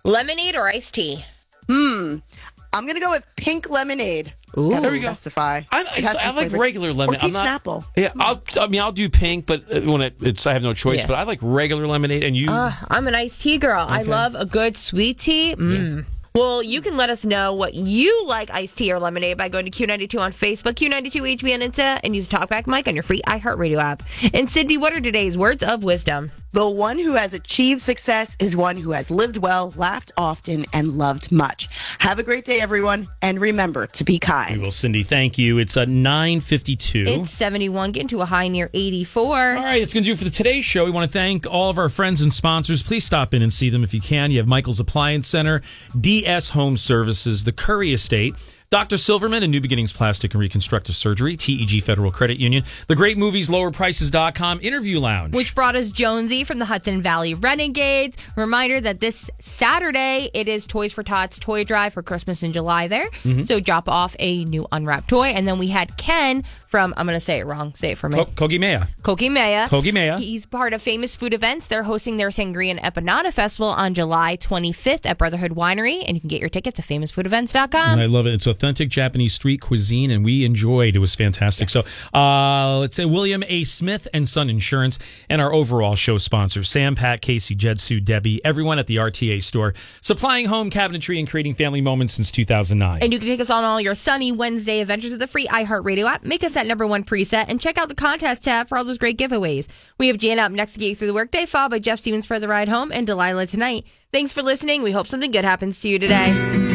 Lemonade or iced tea? I'm going to go with pink lemonade. Ooh. Gotta There we go. specify. I like regular lemonade. Or peach and apple. Yeah, I'll do pink, but when it's I have no choice. Yeah. But I like regular lemonade, and you. I'm an iced tea girl. I love a good sweet tea. Yeah. Well, you can let us know what you like, iced tea or lemonade, by going to Q92 on Facebook, Q92HB on Insta, and use Talkback Mike on your free iHeartRadio app. And Cindy, what are today's words of wisdom? The one who has achieved success is one who has lived well, laughed often, and loved much. Have a great day, everyone, and remember to be kind. Well, Cindy, thank you. It's 9:52. It's 71, getting to a high near 84. All right, that's going to do it for the Today's Show. We want to thank all of our friends and sponsors. Please stop in and see them if you can. You have Michael's Appliance Center, DS Home Services, the Curry Estate, Dr. Silverman and New Beginnings Plastic and Reconstructive Surgery, TEG Federal Credit Union, the great movies, lowerprices.com, Interview Lounge. Which brought us Jonesy from the Hudson Valley Renegades. Reminder that this Saturday, it is Toys for Tots Toy Drive for Christmas in July there. So drop off a new unwrapped toy. And then we had Ken from, I'm going to say it wrong, say it for me. Kogimeya. Kogimeya. He's part of Famous Food Events. They're hosting their Sangria and Empanada Festival on July 25th at Brotherhood Winery. And you can get your tickets at famousfoodevents.com. And I love it. It's authentic Japanese street cuisine, and we enjoyed. It was fantastic. Yes. So let's say William A. Smith and Son Insurance, and our overall show sponsors, Sam, Pat, Casey, Jed, Sue, Debbie, everyone at the RTA store, supplying home cabinetry and creating family moments since 2009. And you can take us on all your sunny Wednesday adventures with the free iHeartRadio app. Make us that #1 preset and check out the contest tab for all those great giveaways. We have Jan up next to Geeks through the Workday, followed by Jeff Stevens for the ride home, and Delilah tonight. Thanks for listening. We hope something good happens to you today.